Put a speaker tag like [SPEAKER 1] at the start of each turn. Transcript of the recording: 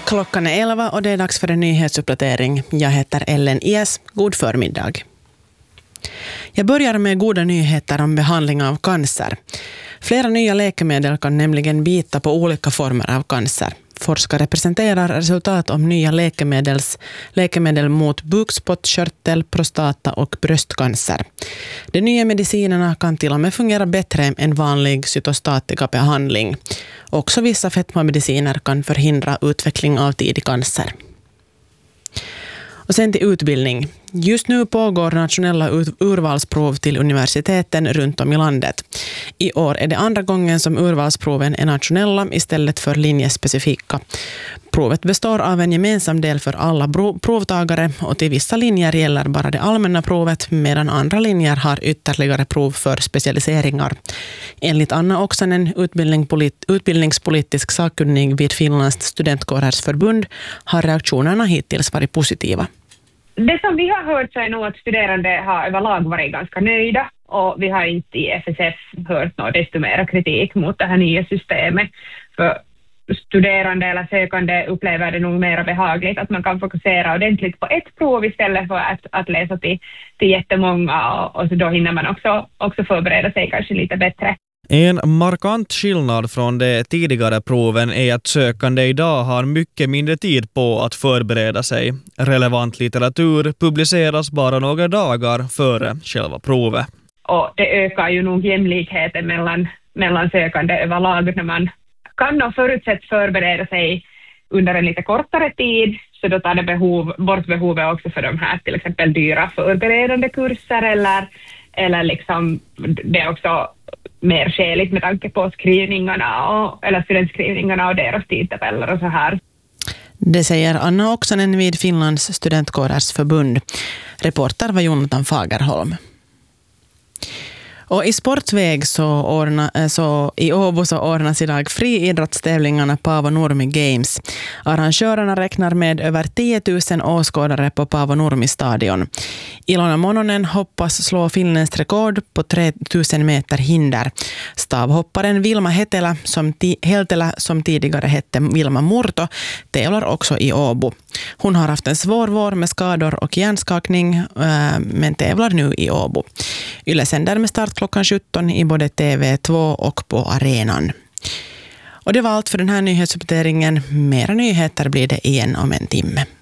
[SPEAKER 1] Klockan är 11 och det är dags för en nyhetsuppdatering. Jag heter Ellen Ies. God förmiddag. Jag börjar med goda nyheter om behandling av cancer. Flera nya läkemedel kan nämligen bita på olika former av cancer. Forskare presenterar resultat om nya läkemedel mot bukspottkörtel, prostata och bröstcancer. De nya medicinerna kan till och med fungera bättre än vanlig cytostatikabehandling. Också vissa fetmamediciner kan förhindra utveckling av tidig cancer. Och sen till utbildning. Just nu pågår nationella urvalsprov till universiteten runt om i landet. I år är det andra gången som urvalsproven är nationella istället för linjespecifika. Provet består av en gemensam del för alla provtagare och till vissa linjer gäller bara det allmänna provet medan andra linjer har ytterligare prov för specialiseringar. Enligt Anna Oksanen, utbildningspolitisk sakkunnig vid Finlands studentkårers förbund, har reaktionerna hittills varit positiva.
[SPEAKER 2] Det som vi har hört så är nog att studerande har överlag varit ganska nöjda och vi har inte i FSF hört något desto mer kritik mot det här nya systemet. För studerande eller sökande upplever det nog mer behagligt att man kan fokusera ordentligt på ett prov istället för att läsa till jättemånga och så då hinner man också förbereda sig kanske lite bättre.
[SPEAKER 3] En markant skillnad från de tidigare proven är att sökande idag har mycket mindre tid på att förbereda sig. Relevant litteratur publiceras bara några dagar före själva provet.
[SPEAKER 2] Och det ökar ju nog jämlikheten mellan sökande överlag när man kan och förutsätt förbereda sig under en lite kortare tid. Så då tar det bort behovet också för de här till exempel dyra förberedande kurser eller liksom det är också mer skäligt med tanke på skrivningarna eller studentskrivningarna och deras tidtabeller och så här.
[SPEAKER 1] Det säger Anna Oksanen vid Finlands studentkårers förbund. Reporter var Jonathan Fagerholm. Och i sportväg så i Åbo så ordnas idag friidrottstävlingarna Paavo Nurmi Games. Arrangörerna räknar med över 10 000 åskådare på Paavo Nurmi stadion. Ilona Mononen hoppas slå finländskt rekord på 3 000 meter hinder. Stavhopparen Vilma Heltelä som tidigare hette Vilma Murto tävlar också i Åbo. Hon har haft en svår vår med skador och hjärnskakning men tävlar nu i Åbo. Yle sänder med start klockan 17 i både TV2 och på arenan. Och det var allt för den här nyhetsuppdateringen. Mera nyheter blir det igen om en timme.